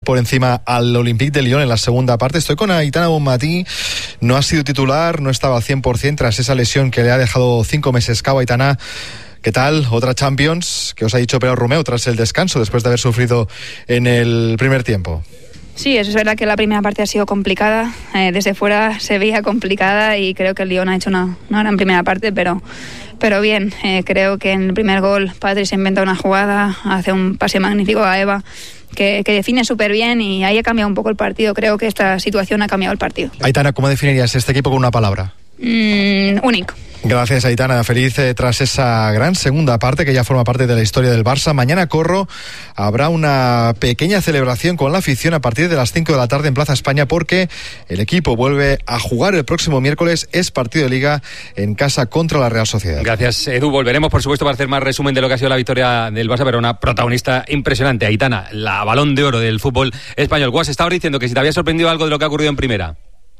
por encima al Olympique de Lyon en la segunda parte. Estoy con Aitana Bonmatí, no ha sido titular, no estaba al 100% tras esa lesión que le ha dejado 5 meses cabo. Aitana, ¿qué tal? Otra Champions que os ha dicho Pere Romeu tras el descanso, después de haber sufrido en el primer tiempo. Sí, eso es verdad que la primera parte ha sido complicada, desde fuera se veía complicada y creo que el Lyon ha hecho una gran primera parte, pero bien, creo que en el primer gol Patri se inventa una jugada, hace un pase magnífico a Eva que define súper bien y ahí ha cambiado un poco el partido. Creo que esta situación ha cambiado el partido. Aitana, ¿cómo definirías este equipo con una palabra? Único. Gracias, Aitana. Feliz tras esa gran segunda parte que ya forma parte de la historia del Barça. Mañana, Corro, habrá una pequeña celebración con la afición a partir de las 5 de la tarde en Plaza España, porque el equipo vuelve a jugar el próximo miércoles. Es partido de Liga en casa contra la Real Sociedad. Gracias, Edu. Volveremos, por supuesto, para hacer más resumen de lo que ha sido la victoria del Barça, pero una protagonista impresionante, Aitana, la Balón de Oro del fútbol español. Guas, estaba diciendo que si te había sorprendido algo de lo que ha ocurrido en primera.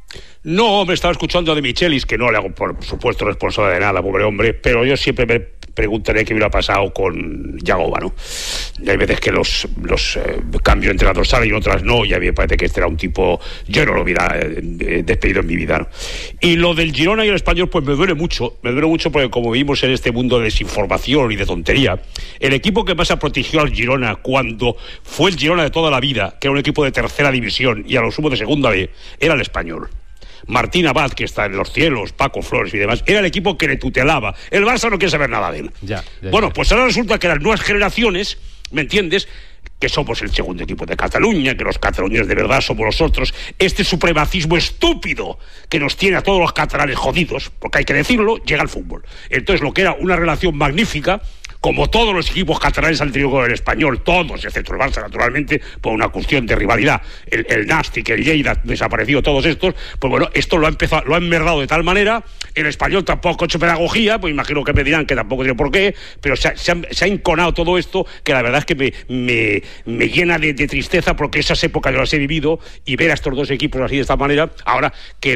No, me estaba escuchando de Michelis, que no le hago por supuesto responsable de nada, pobre hombre, pero yo siempre me preguntaré qué hubiera pasado con Yagoba, ¿no? Y hay veces que los cambios entre entrenador salen y otras no, y a mí me parece que este era un tipo, yo no lo hubiera despedido en mi vida, ¿no? Y lo del Girona y el Español, pues me duele mucho porque como vivimos en este mundo de desinformación y de tontería, el equipo que más protegió al Girona cuando fue el Girona de toda la vida, que era un equipo de tercera división y a lo sumo de segunda B, era el Español. Martín Abad, que está en los cielos, Paco Flores y demás, era el equipo que le tutelaba. El Barça no quiere saber nada de él. Pues ahora resulta que las nuevas generaciones, ¿me entiendes?, que somos el segundo equipo de Cataluña, que los cataluñeses de verdad somos nosotros, este supremacismo estúpido que nos tiene a todos los catalanes jodidos, porque hay que decirlo, llega al fútbol. Entonces lo que era una relación magnífica, como todos los equipos catalanes han tenido con el Español, todos, excepto el Barça, naturalmente, por una cuestión de rivalidad, el Nàstic, el Lleida, desaparecido todos estos, pues bueno, esto lo ha enmerdado de tal manera, el Español tampoco ha hecho pedagogía, pues imagino que me dirán que tampoco tiene por qué, pero se ha enconado todo esto, que la verdad es que me llena de tristeza, porque esas épocas yo las he vivido, y ver a estos dos equipos así de esta manera, ahora que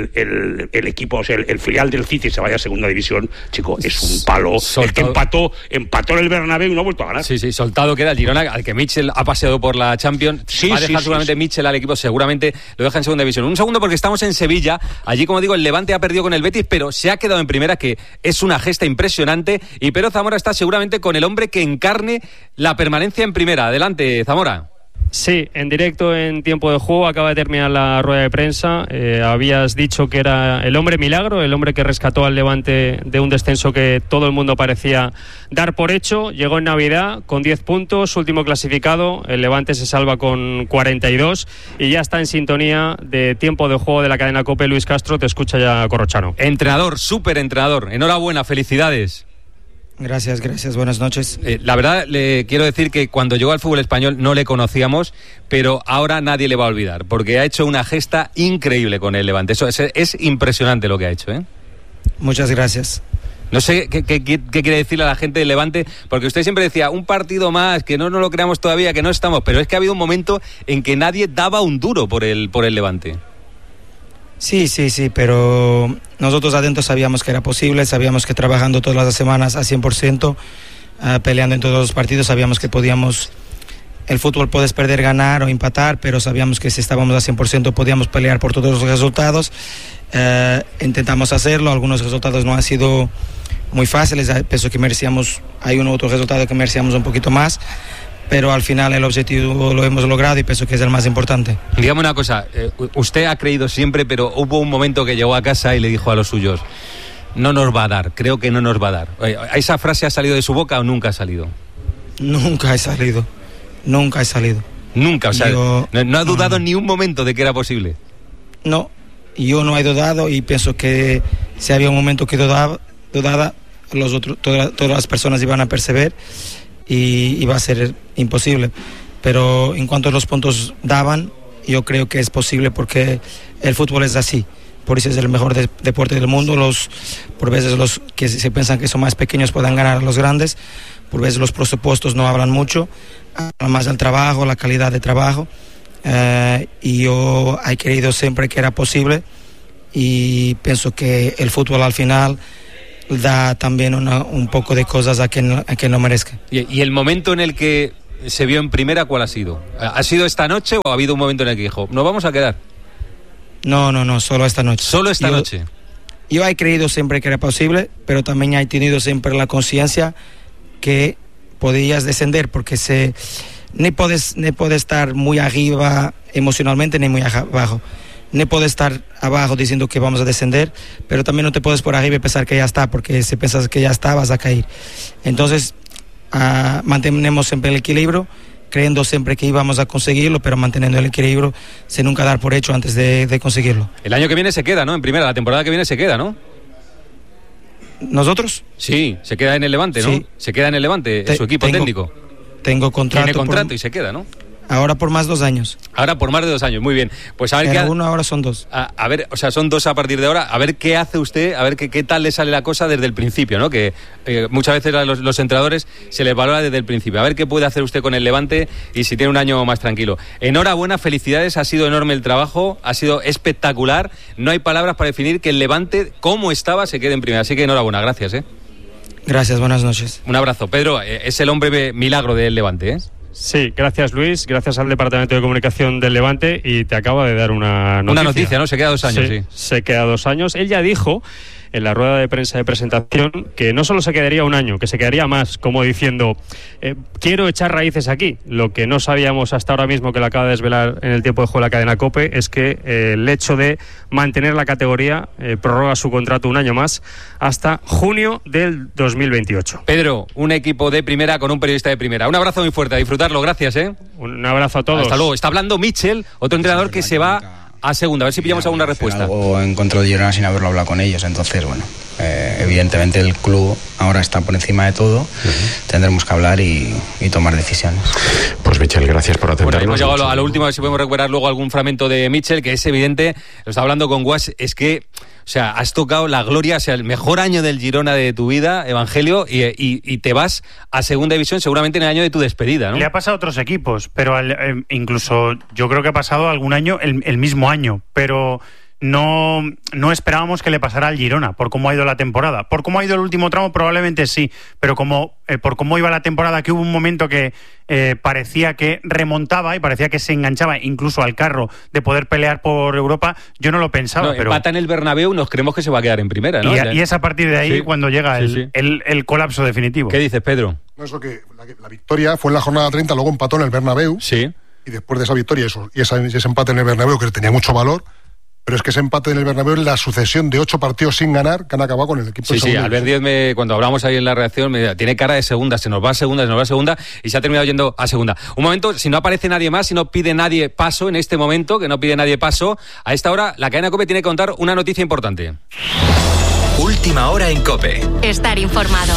el equipo, o sea, el filial del City se vaya a segunda división, chico, es un palo. El que empató en el Bernabéu y no ha vuelto a ganar. Sí, soltado queda el Girona, al que Mitchell ha paseado por la Champions. Va a dejar seguramente Mitchell al equipo, seguramente lo deja en segunda división. Un segundo, porque estamos en Sevilla. Allí, como digo, el Levante ha perdido con el Betis, pero se ha quedado en primera, que es una gesta impresionante. Y Pedro Zamora está seguramente con el hombre que encarne la permanencia en primera. Adelante, Zamora. Sí, en directo en tiempo de juego, acaba de terminar la rueda de prensa. Habías dicho que era el hombre milagro, el hombre que rescató al Levante de un descenso que todo el mundo parecía dar por hecho. Llegó en Navidad con 10 puntos, último clasificado. El Levante se salva con 42 y ya está en sintonía de tiempo de juego de la cadena COPE. Luis Castro, te escucha ya Corrochano. Entrenador, súper entrenador. Enhorabuena, felicidades. Gracias, buenas noches. La verdad, le quiero decir que cuando llegó al fútbol español no le conocíamos, pero ahora nadie le va a olvidar, porque ha hecho una gesta increíble con el Levante. Eso es impresionante lo que ha hecho, ¿eh? Muchas gracias. No sé qué quiere decirle a la gente del Levante, porque usted siempre decía, un partido más, que no nos lo creamos todavía, que no estamos, pero es que ha habido un momento en que nadie daba un duro por el Levante. Sí, pero nosotros adentro sabíamos que era posible, sabíamos que trabajando todas las semanas a 100%, peleando en todos los partidos, sabíamos que podíamos, el fútbol puedes perder, ganar o empatar, pero sabíamos que si estábamos a 100% podíamos pelear por todos los resultados. Intentamos hacerlo, algunos resultados no han sido muy fáciles, pienso que merecíamos, hay un otro resultado que merecíamos un poquito más, pero al final el objetivo lo hemos logrado y pienso que es el más importante. Dígame una cosa, usted ha creído siempre, pero hubo un momento que llegó a casa y le dijo a los suyos, no nos va a dar, creo que no nos va a dar. ¿Esa frase ha salido de su boca o nunca ha salido? Nunca ha salido. Nunca, o sea, no ha dudado ni un momento de que era posible. No, yo no he dudado y pienso que si había un momento que dudaba, todas las personas iban a perceber y iba a ser imposible, pero en cuanto a los puntos daban, yo creo que es posible porque el fútbol es así, por eso es el mejor deporte del mundo. Por veces los que se piensan que son más pequeños puedan ganar a los grandes, por veces los presupuestos no hablan mucho, hablan más del trabajo, la calidad de trabajo, y yo he creído siempre que era posible y pienso que el fútbol al final da también un poco de cosas a quien no merezca. Y el momento en el que se vio en primera, ¿cuál ha sido? ¿Ha sido esta noche o ha habido un momento en el que dijo, nos vamos a quedar? No, solo esta noche. Solo esta noche. Yo he creído siempre que era posible, pero también he tenido siempre la conciencia que podías descender, porque ni puedes estar muy arriba emocionalmente ni muy abajo. No puedes estar abajo diciendo que vamos a descender, pero también no te puedes por arriba y pensar que ya está, porque si piensas que ya está vas a caer. Entonces mantenemos siempre el equilibrio, creyendo siempre que íbamos a conseguirlo, pero manteniendo el equilibrio sin nunca dar por hecho antes de conseguirlo. El año que viene se queda, ¿no? En primera, la temporada que viene se queda, ¿no? ¿Nosotros? Sí, se queda en el Levante, ¿no? Sí. Se queda en el Levante, su equipo técnico. Tengo contrato. Tiene contrato y se queda, ¿no? Ahora por más 2 años. Ahora por más de 2 años, muy bien. Pues a ver Era uno, ahora son 2. A ver, o sea, son 2 a partir de ahora. A ver qué hace usted, a ver qué tal le sale la cosa desde el principio, ¿no? Que muchas veces a los entrenadores se les valora desde el principio. A ver qué puede hacer usted con el Levante y si tiene un año más tranquilo. Enhorabuena, felicidades, ha sido enorme el trabajo, ha sido espectacular. No hay palabras para definir que el Levante, como estaba, se quede en primera. Así que enhorabuena, gracias, ¿eh? Gracias, buenas noches. Un abrazo. Pedro, es el hombre milagro del Levante, ¿eh? Sí, gracias Luis, gracias al Departamento de Comunicación del Levante, y te acaba de dar una noticia. Una noticia, ¿no? Se queda 2 años, sí. Se queda 2 años. Él ya dijo en la rueda de prensa de presentación que no solo se quedaría 1 año, que se quedaría más, como diciendo, quiero echar raíces aquí. Lo que no sabíamos hasta ahora mismo, que lo acaba de desvelar en el tiempo de juego de la cadena COPE, es que el hecho de mantener la categoría prorroga su contrato 1 año más hasta junio del 2028. Pedro, un equipo de primera con un periodista de primera. Un abrazo muy fuerte, a disfrutarlo, gracias, ¿eh? Un abrazo a todos. Hasta luego. Está hablando Mitchell, otro entrenador que se va a segunda. A ver si pillamos alguna respuesta. Algo en contra de Girona sin haberlo hablado con ellos. Entonces, bueno, evidentemente el club ahora está por encima de todo. Tendremos que hablar y tomar decisiones. Pues Mitchell, gracias por atendernos. Bueno, hemos llegado a lo último, a ver si podemos recuperar luego algún fragmento de Mitchell, que es evidente, lo está hablando con Guas, es que, o sea, has tocado la gloria, o sea, el mejor año del Girona de tu vida, Evangelio, y te vas a segunda división seguramente en el año de tu despedida, ¿no? Le ha pasado a otros equipos, pero incluso yo creo que ha pasado algún año, el mismo año, pero no esperábamos que le pasara al Girona por cómo ha ido la temporada. Por cómo ha ido el último tramo probablemente sí, pero por cómo iba la temporada, que hubo un momento que parecía que remontaba y parecía que se enganchaba incluso al carro de poder pelear por Europa, yo no lo pensaba. Pero empata en el Bernabéu, nos creemos que se va a quedar en primera, ¿no? Y es a partir de ahí cuando llega el colapso definitivo. ¿Qué dices, Pedro? No, eso que la victoria fue en la jornada 30, luego empató en el Bernabéu. Sí. Y después de esa victoria y ese empate en el Bernabéu, que tenía mucho valor, pero es que ese empate en el Bernabéu es la sucesión de 8 partidos sin ganar que han acabado con el equipo. Sí, Albert Díez, cuando hablamos ahí en la redacción, me decía, tiene cara de segunda, se nos va a segunda, y se ha terminado yendo a segunda. Un momento, si no aparece nadie más, si no pide nadie paso en este momento, que no pide nadie paso, a esta hora la cadena COPE tiene que contar una noticia importante. Última hora en COPE. Estar informado.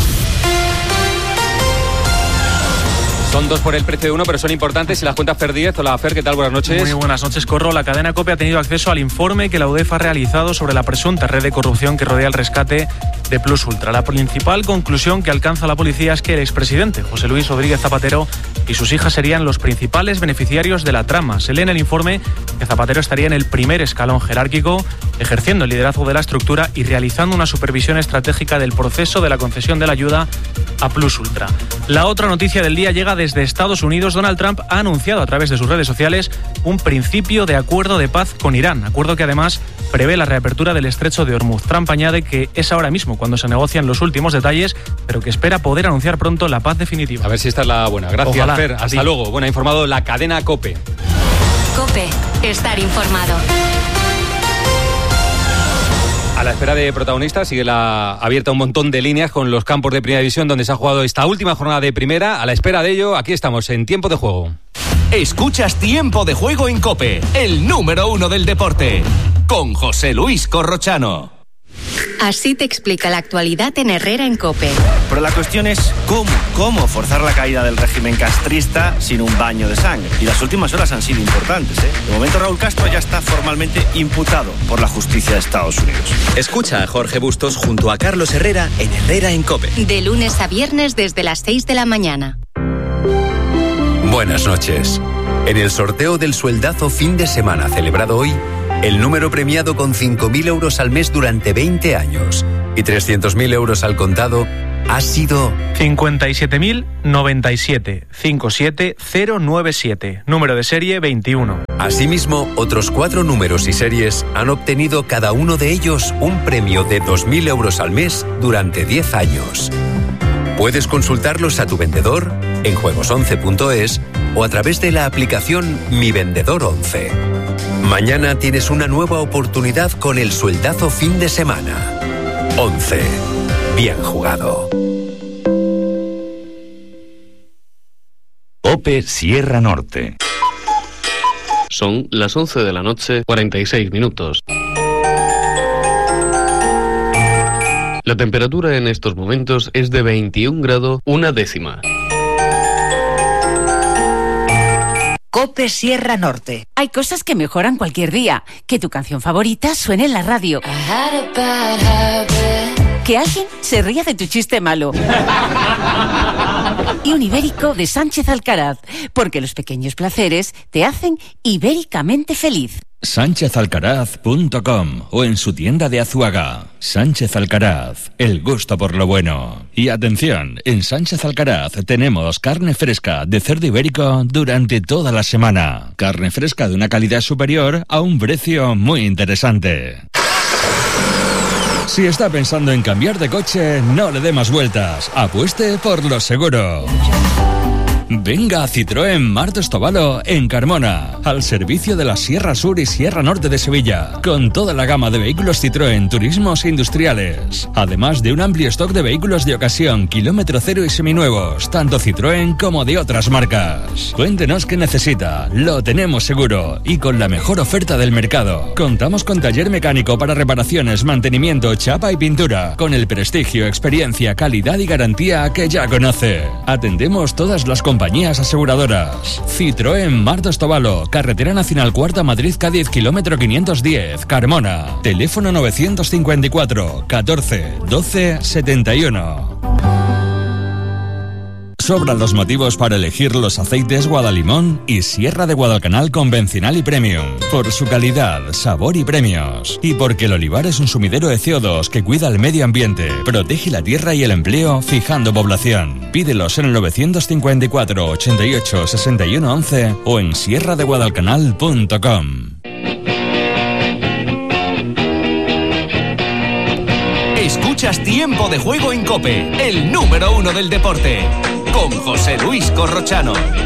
Son 2 por el precio de 1, pero son importantes. Y las cuentas Fer Díez. Hola, Fer, ¿qué tal? Buenas noches. Muy buenas noches, Corro. La cadena COPE ha tenido acceso al informe que la UDEF ha realizado sobre la presunta red de corrupción que rodea el rescate de Plus Ultra. La principal conclusión que alcanza la policía es que el expresidente José Luis Rodríguez Zapatero y sus hijas serían los principales beneficiarios de la trama. Se lee en el informe que Zapatero estaría en el primer escalón jerárquico, ejerciendo el liderazgo de la estructura y realizando una supervisión estratégica del proceso de la concesión de la ayuda a Plus Ultra. La otra noticia del día llega desde Estados Unidos. Donald Trump ha anunciado a través de sus redes sociales un principio de acuerdo de paz con Irán, acuerdo que además prevé la reapertura del estrecho de Hormuz. Trump añade que es ahora mismo cuando se negocian los últimos detalles, pero que espera poder anunciar pronto la paz definitiva. A ver si esta es la buena. Gracias, Ojalá. Fer. Hasta luego. Bueno, ha informado la cadena COPE. COPE. Estar informado. A la espera de protagonistas, sigue abierta un montón de líneas con los campos de Primera División donde se ha jugado esta última jornada de Primera. A la espera de ello, aquí estamos en Tiempo de Juego. Escuchas Tiempo de Juego en COPE, el número 1 del deporte, con José Luis Corrochano. Así te explica la actualidad en Herrera en COPE. Pero la cuestión es cómo forzar la caída del régimen castrista sin un baño de sangre. Y las últimas horas han sido importantes, ¿eh? De momento Raúl Castro ya está formalmente imputado por la justicia de Estados Unidos. Escucha a Jorge Bustos junto a Carlos Herrera en Herrera en COPE. De lunes a viernes desde las 6 de la mañana. Buenas noches. En el sorteo del sueldazo fin de semana celebrado hoy, el número premiado con 5.000 euros al mes durante 20 años y 300.000 euros al contado ha sido 57.097 57097, número de serie 21. Asimismo, otros 4 números y series han obtenido cada uno de ellos un premio de 2.000 euros al mes durante 10 años. Puedes consultarlos a tu vendedor en juegos11.es o a través de la aplicación Mi Vendedor 11. Mañana tienes una nueva oportunidad con el sueldazo fin de semana. 11. Bien jugado. COPE Sierra Norte. Son las 11 de la noche, 46 minutos. La temperatura en estos momentos es de 21 grados, 1 décima. COPE Sierra Norte. Hay cosas que mejoran cualquier día. Que tu canción favorita suene en la radio. Que alguien se ría de tu chiste malo. Y un ibérico de Sánchez Alcaraz. Porque los pequeños placeres te hacen ibéricamente feliz. SánchezAlcaraz.com o en su tienda de Azuaga. Sánchez Alcaraz, el gusto por lo bueno. Y atención, en Sánchez Alcaraz tenemos carne fresca de cerdo ibérico durante toda la semana. Carne fresca de una calidad superior a un precio muy interesante. Si está pensando en cambiar de coche, no le dé más vueltas. Apueste por lo seguro. Venga a Citroën Martos Tobalo en Carmona, al servicio de la Sierra Sur y Sierra Norte de Sevilla, con toda la gama de vehículos Citroën turismos e industriales, además de un amplio stock de vehículos de ocasión, kilómetro cero y seminuevos, tanto Citroën como de otras marcas. Cuéntenos qué necesita, lo tenemos seguro y con la mejor oferta del mercado. Contamos con taller mecánico para reparaciones, mantenimiento, chapa y pintura, con el prestigio, experiencia, calidad y garantía que ya conoce. Atendemos todas las compañías aseguradoras. Citroën Martos Tobalo, Carretera Nacional Cuarta Madrid-Cádiz, kilómetro 510, Carmona. Teléfono 954 14 12 71. Sobran los motivos para elegir los aceites Guadalimón y Sierra de Guadalcanal convencional y premium, por su calidad, sabor y premios. Y porque el olivar es un sumidero de CO2 que cuida el medio ambiente, protege la tierra y el empleo, fijando población. Pídelos en el 954 88 61 11 o en sierradeguadalcanal.com. Escuchas Tiempo de Juego en COPE, el número 1 del deporte, con José Luis Corrochano.